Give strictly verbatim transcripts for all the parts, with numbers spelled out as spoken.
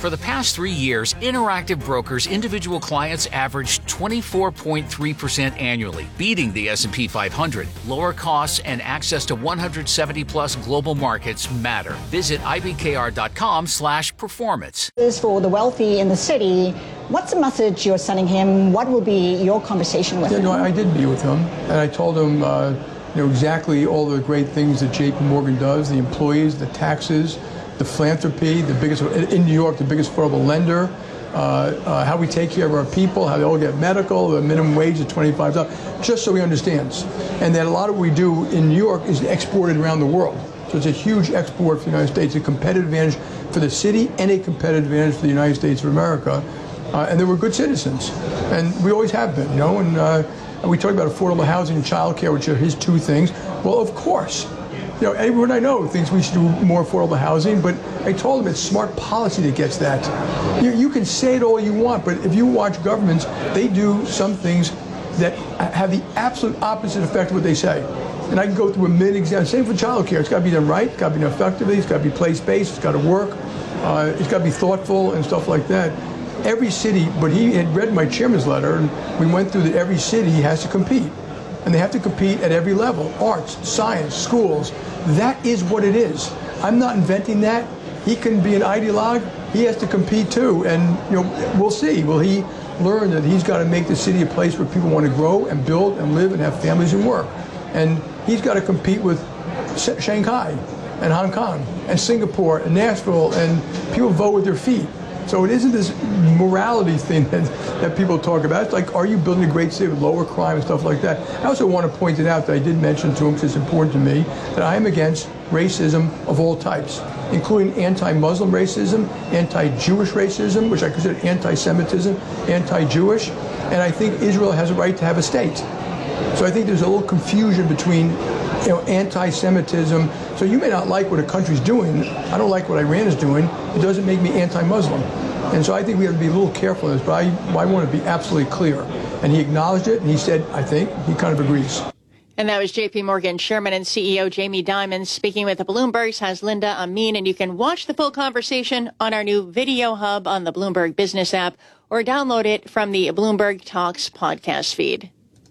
For the past three years, Interactive Brokers individual clients averaged twenty-four point three percent annually, beating the S and P five hundred. Lower costs and access to one hundred seventy plus global markets matter. Visit I B K R dot com slash performance. For the wealthy in the city, what's the message you're sending him? What will be your conversation with yeah, him? No, I did meet with him, and I told him uh, you know, exactly all the great things that J P Morgan does, the employees, the taxes, the philanthropy, the biggest, in New York, the biggest affordable lender, uh, uh, how we take care of our people, how they all get medical, the minimum wage is twenty-five dollars, just so he understands. And that a lot of what we do in New York is exported around the world. So it's a huge export for the United States, a competitive advantage for the city and a competitive advantage for the United States of America. Uh, and they were good citizens. And we always have been, you know, and, uh, and we talked about affordable housing and child care, which are his two things. Well, of course. You know, everyone I know thinks we should do more affordable housing, but I told them it's smart policy that gets that. You, you can say it all you want, but if you watch governments, they do some things that have the absolute opposite effect of what they say. And I can go through a million examples. Same for child care. It's got to be done right. It's got to be done effectively. It's got to be place-based. It's got to work. Uh, it's got to be thoughtful and stuff like that. Every city, but he had read my chairman's letter, and we went through that every city has to compete. And they have to compete at every level, arts, science, schools. That is what it is. I'm not inventing that. He can be an ideologue. He has to compete too. And you know, we'll see. Will he learn that he's got to make the city a place where people want to grow and build and live and have families and work? And he's got to compete with Shanghai and Hong Kong and Singapore and Nashville, and people vote with their feet. So it isn't this morality thing that, that people talk about. It's like, are you building a great city with lower crime and stuff like that? I also want to point it out that I did mention to him, because it's important to me, that I am against racism of all types, including anti-Muslim racism, anti-Jewish racism, which I consider anti-Semitism, anti-Jewish, and I think Israel has a right to have a state. So I think there's a little confusion between you know, anti-Semitism. So you may not like what a country's doing. I don't like what Iran is doing. It doesn't make me anti-Muslim. And so I think we have to be a little careful in this, but I, I want to be absolutely clear. And he acknowledged it, and he said, I think, he kind of agrees. And that was J P Morgan Chairman and C E O Jamie Dimon speaking with the Bloomberg's has Linda Amin. And you can watch the full conversation on our new video hub on the Bloomberg Business app, or download it from the Bloomberg Talks podcast feed.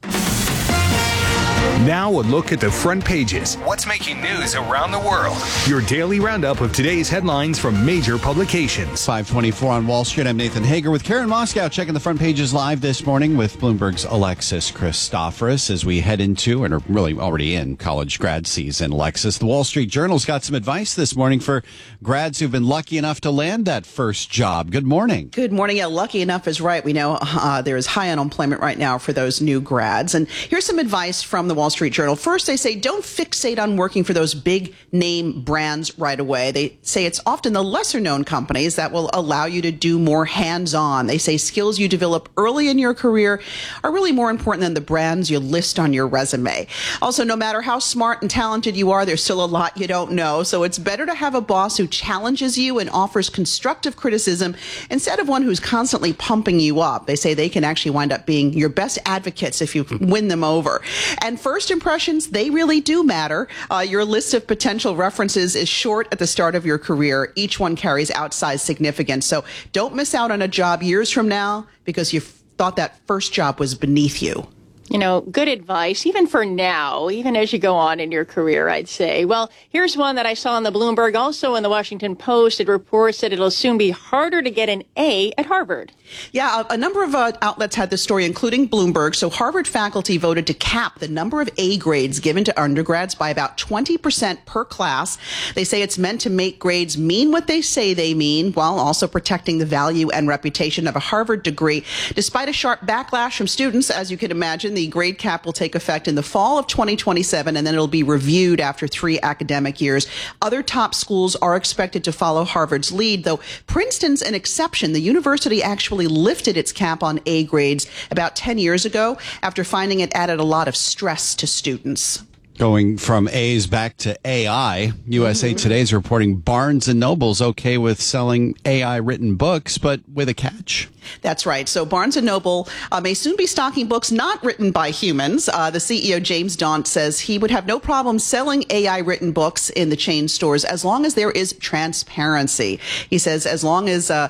Now a look at the front pages. What's making news around the world? Your daily roundup of today's headlines from major publications. five twenty-four on Wall Street. I'm Nathan Hager with Karen Moscow checking the front pages live this morning with Bloomberg's Alexis Christoforous as we head into, and are really already in, college grad season. Alexis, the Wall Street Journal's got some advice this morning for grads who've been lucky enough to land that first job. Good morning. Good morning. Yeah, lucky enough is right. We know uh, there is high unemployment right now for those new grads. And here's some advice from the Wall Street Journal. First, they say don't fixate on working for those big name brands right away. They say it's often the lesser known companies that will allow you to do more hands-on. They say skills you develop early in your career are really more important than the brands you list on your resume. Also, no matter how smart and talented you are, there's still a lot you don't know. So it's better to have a boss who challenges you and offers constructive criticism instead of one who's constantly pumping you up. They say they can actually wind up being your best advocates if you win them over. And first impressions, they really do matter. Uh, your list of potential references is short at the start of your career. Each one carries outsized significance. So don't miss out on a job years from now because you thought that first job was beneath you. You know, good advice, even for now, even as you go on in your career, I'd say. Well, here's one that I saw in the Bloomberg, also in the Washington Post. It reports that it'll soon be harder to get an A at Harvard. Yeah, a, a number of uh, outlets had this story, including Bloomberg. So Harvard faculty voted to cap the number of A grades given to undergrads by about twenty percent per class. They say it's meant to make grades mean what they say they mean, while also protecting the value and reputation of a Harvard degree. Despite a sharp backlash from students, as you can imagine, the grade cap will take effect in the fall of twenty twenty-seven, and then it'll be reviewed after three academic years. Other top schools are expected to follow Harvard's lead, though Princeton's an exception. The university actually lifted its cap on A grades about ten years ago after finding it added a lot of stress to students. Going from A's back to A I, U S A Today is reporting Barnes and Noble's okay with selling A I written books, but with a catch. That's right. So Barnes and Noble uh, may soon be stocking books not written by humans. Uh, the C E O, James Daunt, says he would have no problem selling A I written books in the chain stores as long as there is transparency. He says as long as uh,